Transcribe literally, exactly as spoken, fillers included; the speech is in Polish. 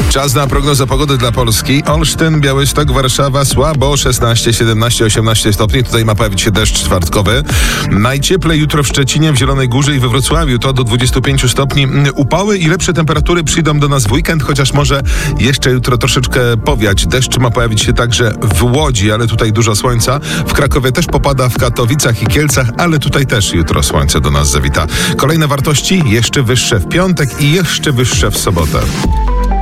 Czas na prognozę pogody dla Polski. Olsztyn, Białystok, Warszawa słabo, szesnaście, siedemnaście, osiemnaście stopni. Tutaj ma pojawić się deszcz czwartkowy. Najcieplej jutro w Szczecinie, w Zielonej Górze i we Wrocławiu to do dwudziestu pięciu stopni. Upały i lepsze temperatury przyjdą do nas w weekend, chociaż może jeszcze jutro troszeczkę powiać. Deszcz ma pojawić się także w Łodzi, ale tutaj dużo słońca. W Krakowie też popada, w Katowicach i Kielcach, ale tutaj też jutro słońce do nas zawita. Kolejne wartości jeszcze wyższe w piątek i jeszcze wyższe w sobotę.